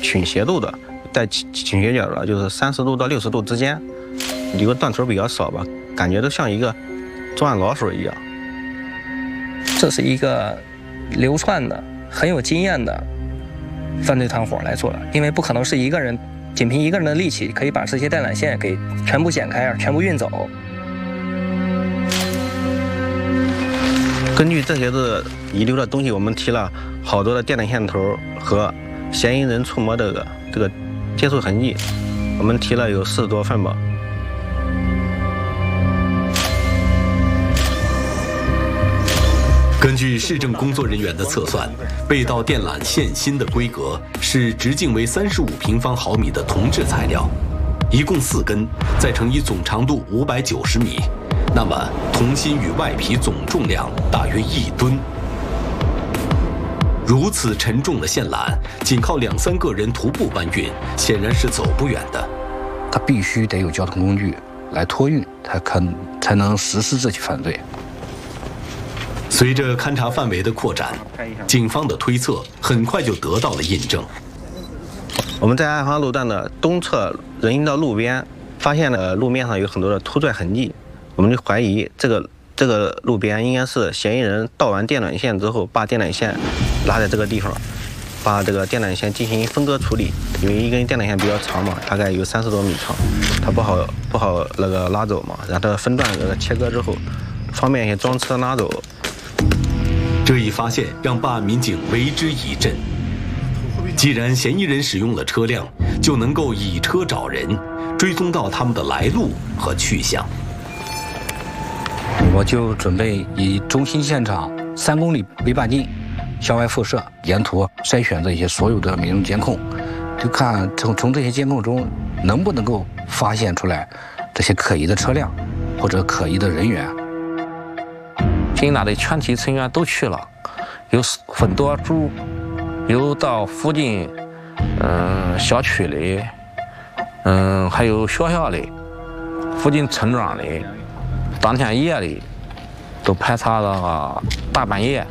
倾斜度的，带倾斜角的，就是30度到60度之间，有个断头比较少吧，感觉都像一个作案老手一样。 这是一个流窜的、很有经验的犯罪团伙来做的，因为不可能是一个人仅凭一个人的力气可以把这些电缆线给全部剪开、全部运走。 根据这些的遗留的东西，我们提了好多的电缆线头和嫌疑人触摸这个接触痕迹，我们提了有40多份吧。 根据市政工作人员的测算，被盗电缆线芯的规格是直径为35平方毫米的铜制材料，一共4根，再乘以总长度590米，那么铜芯与外皮总重量大约1吨。如此沉重的线缆，仅靠2、3个人徒步搬运，显然是走不远的。 他必须得有交通工具来托运，才能实施这起犯罪。 随着勘查范围的扩展，警方的推测很快就得到了印证。 我们在案发路段的东侧人行道路边发现了路面上有很多的突拽痕迹，我们就怀疑这个路边应该是嫌疑人盗完电缆线之后，把电缆线拉在这个地方，把这个电缆线进行分割处理。因为一根电缆线比较长嘛，大概有30多米长，它不好那个拉走嘛，让它分段切割之后，方便一些装车拉走。 这一发现让办案民警为之一振。既然嫌疑人使用了车辆，就能够以车找人，追踪到他们的来路和去向。 我就准备以中心现场3公里为半径，向外辐射，沿途筛选这些所有的民用监控，就看从这些监控中能不能够发现出来这些可疑的车辆或者可疑的人员。 警察的全体成员都去了，有很多组，有到附近小区里，还有学校里，附近村庄里，当天夜里都排查了大半夜。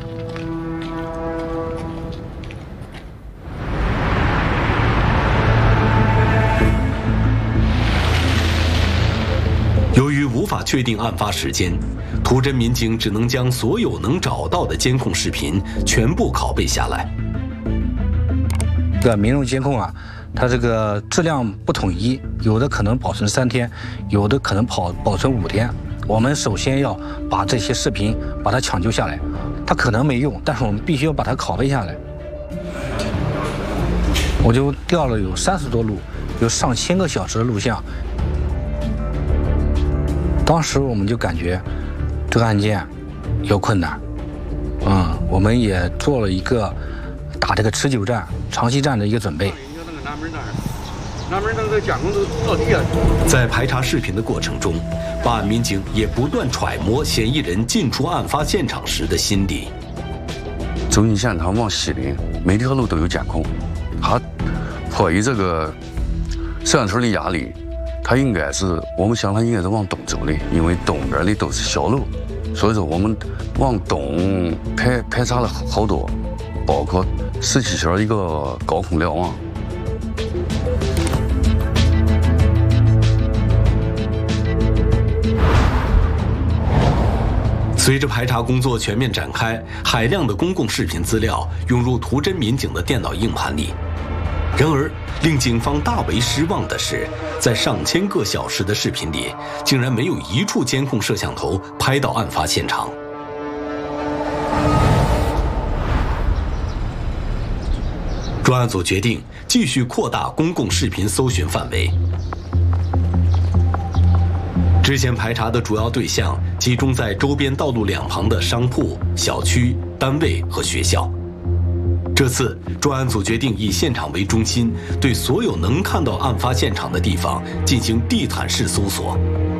由于无法确定案发时间，图侦民警只能将所有能找到的监控视频全部拷贝下来。 这个民用监控啊，它这个质量不统一，有的可能保存3天，有的可能保存5天。我们首先要把这些视频把它抢救下来，它可能没用，但是我们必须要把它拷贝下来。我就调了有30多录，有上千个小时的录像。当时我们就感觉这个案件有困难，我们也做了一个打这个持久战、长期战的一个准备。 南门那个监控都到底下。 在排查视频的过程中，办案民警也不断揣摩嫌疑人进出案发现场时的心理。 中心现场往西的每条路都有监控，他迫于这个摄像头的压力。我们想他应该是往东走的，因为东边的都是小路，所以说我们往东排查了好多，包括17圈一个高空瞭望。 随着排查工作全面展开，海量的公共视频资料涌入图侦民警的电脑硬盘里。然而，令警方大为失望的是，在上千个小时的视频里，竟然没有一处监控摄像头拍到案发现场。专案组决定继续扩大公共视频搜寻范围。之前排查的主要对象集中在周边道路两旁的商铺、小区、单位和学校。这次专案组决定以现场为中心，对所有能看到案发现场的地方进行地毯式搜索。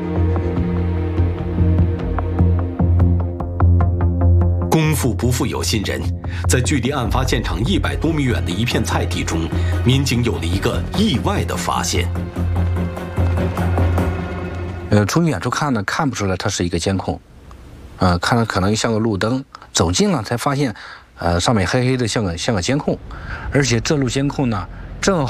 功夫不负有心人，在距离案发现场100多米远的一片菜地中，民警有了一个意外的发现。 从远处看呢，看不出来它是一个监控，看了可能像个路灯，走近了才发现。上面黑黑的像个监控，而且这路监控呢，正